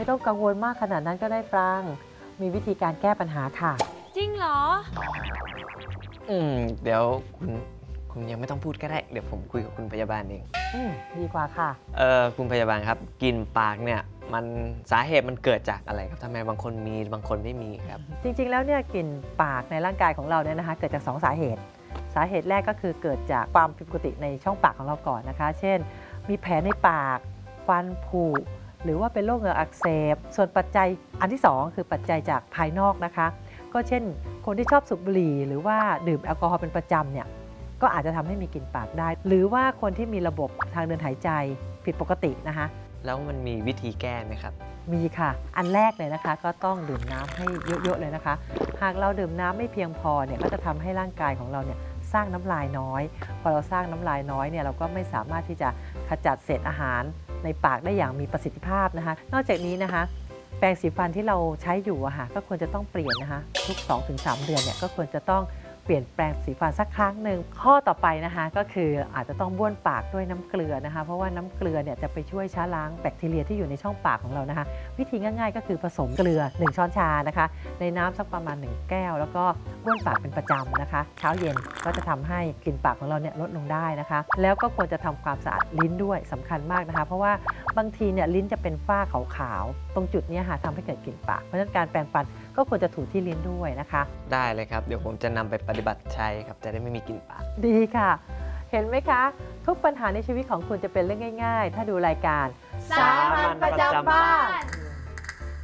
ต้องกังวลมากขนาดนั้นก็ได้ฟรางมีวิธีการแก้ปัญหาค่ะจริงเหรอเดี๋ยวคุณยังไม่ต้องพูดก็ได้เดี๋ยวผมคุยกับคุณพยาบาลเองดีกว่าค่ะคุณพยาบาลครับกลิ่นปากเนี่ยมันสาเหตุมันเกิดจากอะไรครับทำไมบางคนมีบางคนไม่มีครับจริงๆแล้วเนี่ยกลิ่นปากในร่างกายของเราเนี่ยนะคะเกิดจาก2สาเหตุแรกก็คือเกิดจากความผิดปกติในช่องปากของเราก่อนนะคะเช่นมีแผลในปากฟันผุหรือว่าเป็นโรคเหงือกอักเสบส่วนปัจจัยอันที่2คือปัจจัยจากภายนอกนะคะก็เช่นคนที่ชอบสูบบุหรี่หรือว่าดื่มแอลกอฮอล์เป็นประจำเนี่ยก็อาจจะทำให้มีกลิ่นปากได้หรือว่าคนที่มีระบบทางเดินหายใจผิดปกตินะคะแล้วมันมีวิธีแก้ไหมครับมีค่ะอันแรกเลยนะคะก็ต้องดื่มน้ำให้เยอะๆเลยนะคะหากเราดื่มน้ำไม่เพียงพอเนี่ยก็จะทำให้ร่างกายของเราเนี่ยสร้างน้ำลายน้อยพอเราสร้างน้ำลายน้อยเนี่ยเราก็ไม่สามารถที่จะขจัดเศษอาหารในปากได้อย่างมีประสิทธิภาพนะคะนอกจากนี้นะคะแปรงสีฟันที่เราใช้อยู่อะค่ะก็ควรจะต้องเปลี่ยนนะคะทุก 2-3 เดือนเนี่ยก็ควรจะต้องเปลี่ยนแปรงสีฟันสักครั้งหนึ่งข้อต่อไปนะคะก็คืออาจจะต้องบ้วนปากด้วยน้ำเกลือนะคะเพราะว่าน้ำเกลือเนี่ยจะไปช่วยช้าล้างแบคทีเรียที่อยู่ในช่องปากของเรานะคะวิธีง่ายๆก็คือผสมเกลือ1ช้อนชานะคะในน้ำสักประมาณ1แก้วแล้วก็บ้วนปากเป็นประจำนะคะเช้าเย็นก็จะทำให้กลิ่นปากของเราเนี่ยลดลงได้นะคะแล้วก็ควรจะทำความสะอาดลิ้นด้วยสำคัญมากนะคะเพราะว่าบางทีเนี่ยลิ้นจะเป็นฝ้าขาวๆตรงจุดนี้ค่ะทำให้เกิดกลิ่นปากเพราะฉะนั้นการแปรงฟันก็ควรจะถูที่ลิ้นด้วยนะคะได้เลยครับเดี๋ยวผมจะนำไปปฏิบัติใช้ครับจะได้ไม่มีกลิ่นปากดีค่ะเห็นไหมคะทุกปัญหาในชีวิตของคุณจะเป็นเรื่องง่ายๆถ้าดูรายการสามัญประจำบ้าน